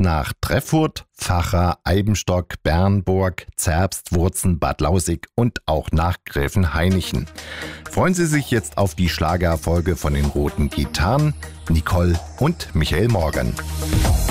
nach Treffurt, Vacha, Eibenstock, Bernburg, Zerbst, Wurzen, Bad Lausick und auch nach Gräfenhainichen. Freuen Sie sich jetzt auf die Schlagerfolge von den Roten Gitarren, Nicole und Michael Morgan.